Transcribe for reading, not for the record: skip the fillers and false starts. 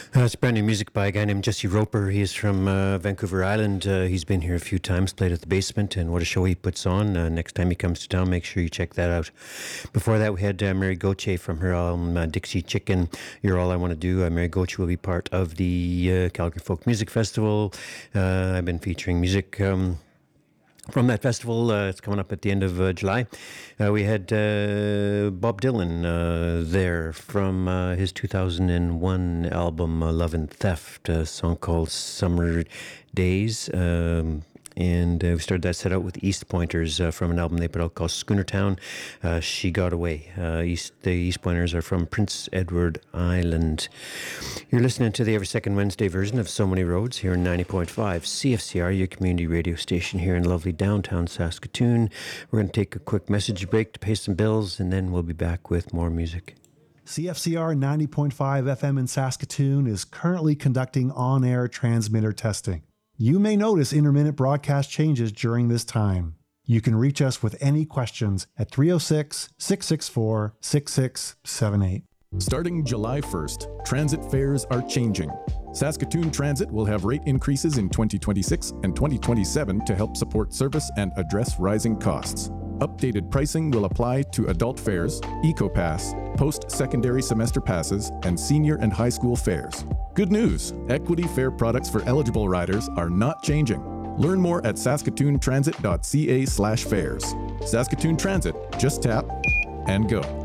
It's brand new music by a guy named Jesse Roper. He's from Vancouver Island. He's been here a few times, played at the Basement, and what a show he puts on. Next time he comes to town, make sure you check that out. Before that, we had Mary Gauthier from her album Dixie Chicken, You're All I Want to Do. Mary Gauthier will be part of the Calgary Folk Music Festival. I've been featuring music from that festival. It's coming up at the end of July. We had Bob Dylan there from his 2001 album Love and Theft, a song called Summer Days. And we started that set out with East Pointers from an album they put out called Schoonertown. She Got Away. The East Pointers are from Prince Edward Island. You're listening to the every second Wednesday version of So Many Roads here in 90.5 CFCR, your community radio station here in lovely downtown Saskatoon. We're going to take a quick message break to pay some bills, and then we'll be back with more music. CFCR 90.5 FM in Saskatoon is currently conducting on-air transmitter testing. You may notice intermittent broadcast changes during this time. You can reach us with any questions at 306-664-6678. Starting July 1st, transit fares are changing. Saskatoon Transit will have rate increases in 2026 and 2027 to help support service and address rising costs. Updated pricing will apply to adult fares, EcoPass, post-secondary semester passes, and senior and high school fares. Good news! Equity fare products for eligible riders are not changing. Learn more at saskatoontransit.ca/fares. Saskatoon Transit, just tap and go.